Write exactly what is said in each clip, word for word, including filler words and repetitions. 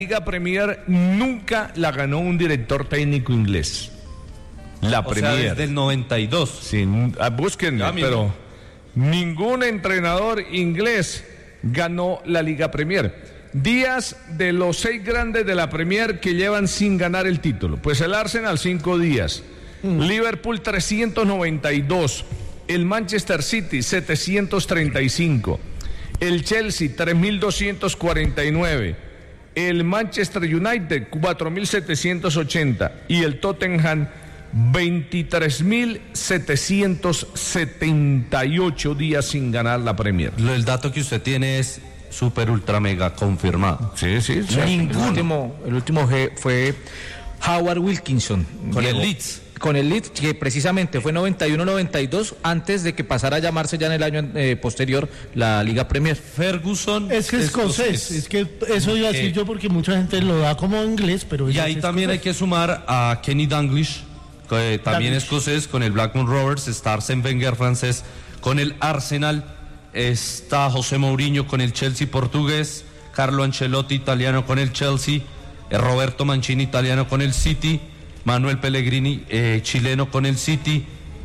Liga Premier nunca la ganó un director técnico inglés. La o Premier. sea, desde el noventa y dos. Sí, búsquenme, Ya, pero ningún entrenador inglés ganó la Liga Premier. Días de los seis grandes de la Premier que llevan sin ganar el título. Pues el Arsenal, cinco días. Mm. Liverpool, trescientos noventa y dos. El Manchester City, setecientos treinta y cinco. El Chelsea, tres mil doscientos cuarenta y nueve. El Manchester United, cuatro mil setecientos ochenta. Y el Tottenham, veintitrés mil setecientos setenta y ocho días sin ganar la Premier. El dato que usted tiene es super ultra mega confirmado. Sí, sí, sí. Ninguno. El último, el último G fue Howard Wilkinson. Con Diego. el Leeds. Con el Leeds, que precisamente fue noventa y uno noventa y dos, antes de que pasara a llamarse ya en el año eh, posterior la Liga Premier. Ferguson. Es que es escocés, es que eso iba a decir yo porque mucha gente lo da como inglés, pero... Y ahí también hay que sumar a Kenny Dalglish, que también Dalglish. escocés, con el Blackburn Rovers, está Arsène Wenger francés, con el Arsenal, está José Mourinho con el Chelsea portugués, Carlo Ancelotti italiano con el Chelsea, eh, Roberto Mancini italiano con el City, Manuel Pellegrini, eh, chileno con el City,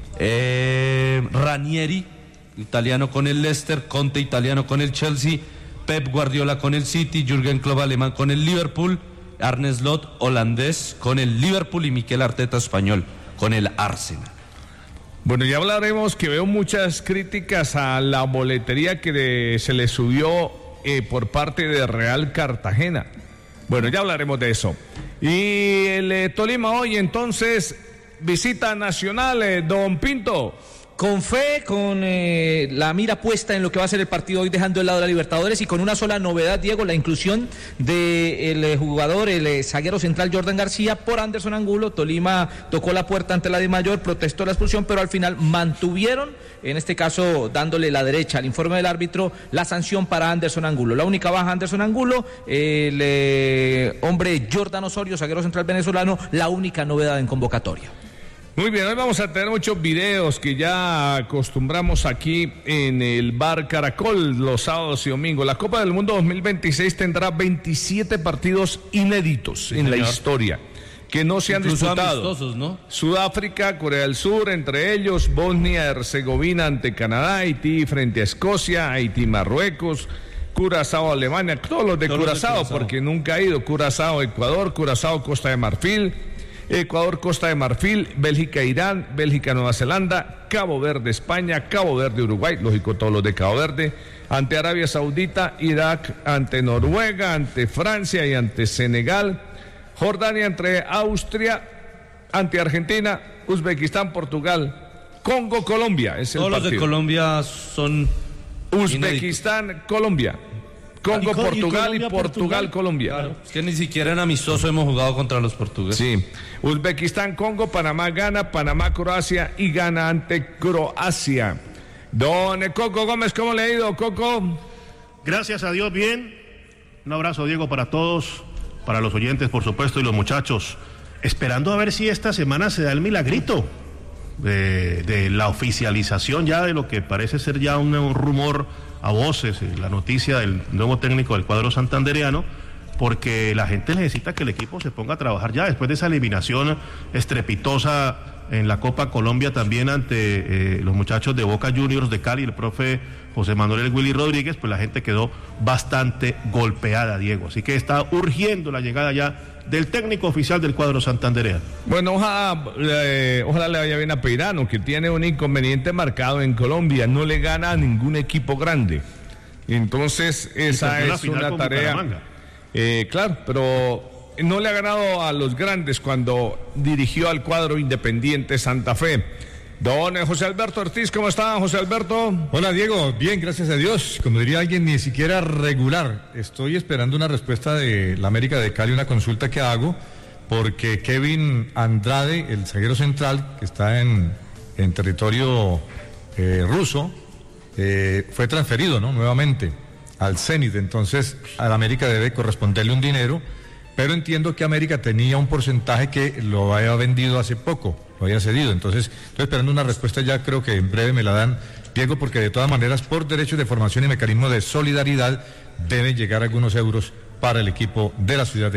eh, Ranieri, italiano con el Leicester, Conte, italiano con el Chelsea, Pep Guardiola con el City, Jürgen Klopp, alemán con el Liverpool, Arne Slot, holandés con el Liverpool y Mikel Arteta, español, con el Arsenal. Bueno, ya hablaremos que veo muchas críticas a la boletería que de, se le subió eh, por parte de Real Cartagena. Bueno, ya hablaremos de eso. Y el eh, Tolima hoy entonces visita Nacional, eh, don Pinto. Con fe, con eh, la mira puesta en lo que va a ser el partido hoy, dejando el lado de la Libertadores, y con una sola novedad, Diego, la inclusión del de jugador, el eh, zaguero central Jordan García por Anderson Angulo. Tolima tocó la puerta ante la DIMAYOR, protestó la expulsión, pero al final mantuvieron, en este caso dándole la derecha al informe del árbitro, la sanción para Anderson Angulo. La única baja Anderson Angulo, el eh, hombre Jordan Osorio, zaguero central venezolano, la única novedad en convocatoria. Muy bien, hoy vamos a tener muchos videos que ya acostumbramos aquí en el Bar Caracol los sábados y domingos. La Copa del Mundo dos mil veintiséis tendrá veintisiete partidos inéditos sí, en señor. La historia, que no se han incluso disputado. Amistosos, ¿no? Sudáfrica, Corea del Sur, entre ellos Bosnia-Herzegovina ante Canadá, Haití frente a Escocia, Haití-Marruecos, Curazao, Alemania, todos los de, todos Curazao, los de Curazao, porque nunca ha ido. Curazao, Ecuador, Curazao, Costa de Marfil, Ecuador, Costa de Marfil, Bélgica, Irán, Bélgica, Nueva Zelanda, Cabo Verde, España, Cabo Verde, Uruguay, lógico todos los de Cabo Verde, ante Arabia Saudita, Irak, ante Noruega, ante Francia y ante Senegal, Jordania entre Austria, ante Argentina, Uzbekistán, Portugal, Congo, Colombia, es el todos partido. Los de Colombia son Uzbekistán, inéditos. Colombia. Congo, Portugal y, Colombia, y Portugal, Portugal, Colombia. Claro, es que ni siquiera en amistoso hemos jugado contra los portugueses. Sí. Uzbekistán, Congo, Panamá gana, Panamá, Croacia y gana ante Croacia. Don Coco Gómez, ¿cómo le ha ido, Coco? Gracias a Dios, bien. Un abrazo, Diego, para todos, para los oyentes, por supuesto, y los muchachos. Esperando a ver si esta semana se da el milagrito de, de la oficialización ya de lo que parece ser ya un, un rumor a voces, la noticia del nuevo técnico del cuadro santandereano, porque la gente necesita que el equipo se ponga a trabajar ya después de esa eliminación estrepitosa en la Copa Colombia también ante eh, los muchachos de Boca Juniors de Cali, el profe José Manuel El Willy Rodríguez. Pues la gente quedó bastante golpeada, Diego, así que está urgiendo la llegada ya del técnico oficial del cuadro santandereano. Bueno, ojalá, eh, ojalá le vaya bien a Peirano, que tiene un inconveniente marcado en Colombia, no le gana a ningún equipo grande. Entonces, esa es una tarea. Eh, claro, pero no le ha ganado a los grandes cuando dirigió al cuadro Independiente Santa Fe. Don José Alberto Ortiz, ¿cómo está, José Alberto? Hola, Diego, bien, gracias a Dios. Como diría alguien, ni siquiera regular. Estoy esperando una respuesta de la América de Cali, una consulta que hago, porque Kevin Andrade, el zaguero central, que está en, en territorio eh, ruso, eh, fue transferido, ¿no?, nuevamente al Zenit. Entonces, a la América debe corresponderle un dinero, pero entiendo que América tenía un porcentaje que lo había vendido hace poco, lo había cedido. Entonces, estoy esperando una respuesta ya, creo que en breve me la dan, Diego, porque de todas maneras, por derechos de formación y mecanismo de solidaridad, deben llegar algunos euros para el equipo de la ciudad de